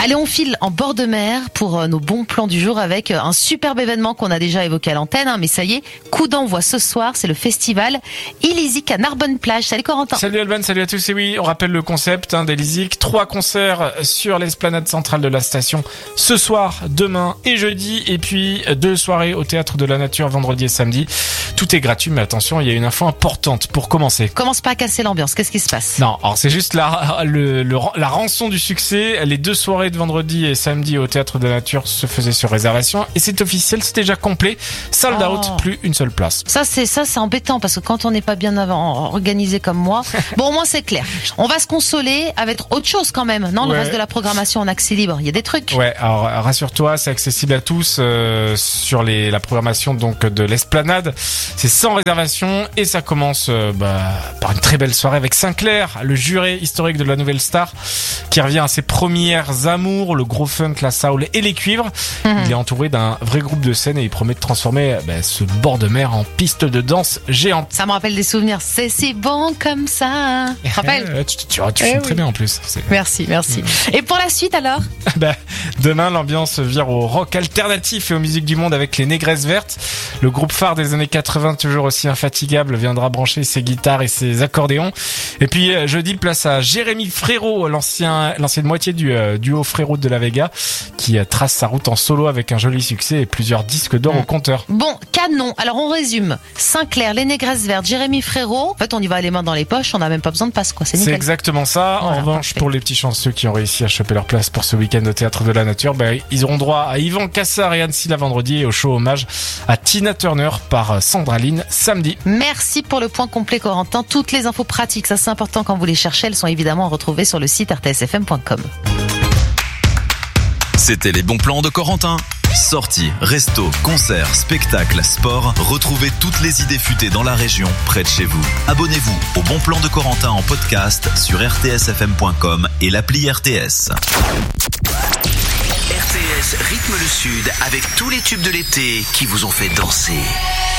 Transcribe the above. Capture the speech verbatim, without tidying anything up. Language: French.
Allez, on file en bord de mer pour euh, nos bons plans du jour avec euh, un superbe événement qu'on a déjà évoqué à l'antenne, hein, mais ça y est, coup d'envoi ce soir, c'est le festival Ilisic à Narbonne-Plage. Salut Corentin. Salut Alban, salut à tous. Et oui, on rappelle le concept hein, d'Ilisic. Trois concerts sur l'esplanade centrale de la station ce soir, demain et jeudi. Et puis deux soirées au Théâtre de la Nature vendredi et samedi. Tout est gratuit, mais attention, il y a une info importante pour commencer. Commence pas à casser l'ambiance, qu'est-ce qui se passe? Non, alors c'est juste la, le, le, la rançon du succès. Les deux soirées de vendredi et samedi au Théâtre de la Nature se faisaient sur réservation. Et c'est officiel, c'est déjà complet. Sold Oh. out, plus une seule place. Ça c'est ça c'est embêtant parce que quand on n'est pas bien avant, organisé comme moi, bon au moins c'est clair. On va se consoler avec autre chose quand même. Non, Ouais. le reste de la programmation en accès libre, il y a des trucs. Ouais, alors rassure-toi, c'est accessible à tous euh, sur les la programmation donc de l'Esplanade. C'est sans réservation et ça commence euh, bah, par une très belle soirée avec Sinclair, le juré historique de la Nouvelle Star, qui revient à ses premières amours, le gros funk, la soul et les cuivres. Mhm. Il est entouré d'un vrai groupe de scène et il promet de transformer bah, ce bord de mer en piste de danse géante. Ça me rappelle des souvenirs. C'est si bon comme ça. Tu te rappelles? Euh, tu tu, tu, tu Eh chantes oui. très bien en plus. C'est... Merci, merci. Et pour la suite alors? Bah, demain, l'ambiance vire au rock alternatif et aux musiques du monde avec les Négresses Vertes. Le groupe phare des années quatre-vingts, toujours aussi infatigable, viendra brancher ses guitares et ses accordéons. Et puis, euh, jeudi, place à Jérémy Frérot, l'ancien, l'ancienne moitié du euh, duo Frérot de la Vega, qui euh, trace sa route en solo avec un joli succès et plusieurs disques d'or Mm. au compteur. Bon, canon. Alors on résume. Sinclair, les Négresses Vertes, Jérémy Frérot. En fait, on y va les mains dans les poches, on n'a même pas besoin de passe quoi. C'est C'est nickel. exactement ça. Voilà, en revanche, parfait. pour les petits chanceux qui ont réussi à choper leur place pour ce week-end au Théâtre de la Nature, bah, ils auront droit à Yvan Cassar et Anne Silla vendredi et au show hommage à Tina Turner par Sandra Lynn samedi. Merci pour le point complet Corentin. Toutes les infos pratiques, ça c'est important quand vous les cherchez, elles sont évidemment retrouvées sur le site r t s f m point com. C'était les bons plans de Corentin. Sorties, restos, concerts, spectacles, sport. Retrouvez toutes les idées futées dans la région, près de chez vous. Abonnez-vous au Bon Plan de Corentin en podcast sur r t s f m point com et l'appli R T S. R T S rythme le sud avec tous les tubes de l'été qui vous ont fait danser.